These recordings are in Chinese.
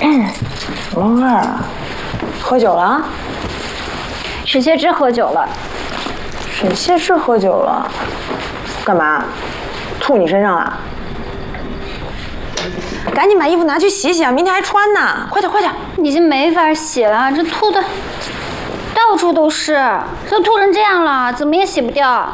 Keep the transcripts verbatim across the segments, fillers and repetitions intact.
什么味儿啊？喝酒了？ 沈谢之喝酒了。 沈谢之喝酒了？干嘛？吐你身上了？赶紧把衣服拿去洗洗啊，明天还穿呢！快点快点！ 已经没法洗了，这吐的到处都是，都吐成这样了，怎么也洗不掉。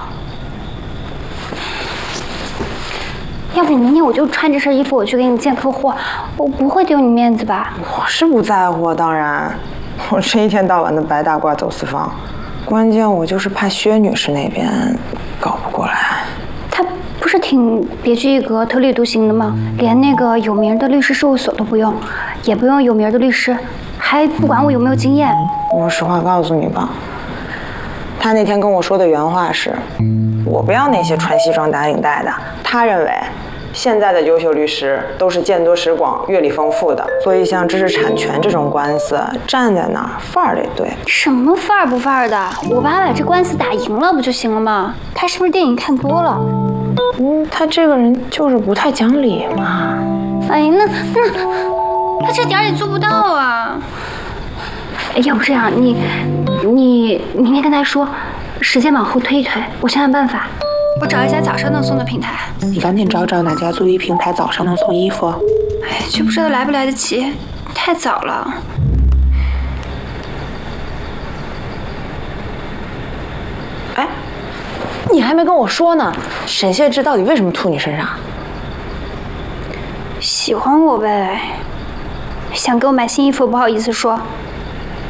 要不你明天我就穿这身衣服我去给你见客户，我不会丢你面子吧？ 我是不在乎，当然，我这一天到晚的白大褂走四方，关键我就是怕薛女士那边搞不过来。 她不是挺别具一格、特立独行的吗？连那个有名的律师事务所都不用，也不用有名的律师，还不管我有没有经验。 我实话告诉你吧，他那天跟我说的原话是：我不要那些穿西装打领带的。他认为，现在的优秀律师都是见多识广、阅历丰富的，所以像知识产权这种官司，站在那儿范儿得对。 什么范儿不范儿的？我爸把这官司打赢了不就行了吗？他是不是电影看多了？ 嗯，他这个人就是不太讲理嘛。 哎，那那他这点也做不到啊。要不这样，你你明天跟他说，时间往后推一推，我想想办法。我找一家早上能送的平台。 你赶紧找找哪家租衣平台早上能送衣服。 哎，就不知道来不来得及，太早了。 哎，你还没跟我说呢，沈谢之到底为什么吐你身上？ 喜欢我呗，想给我买新衣服，不好意思说。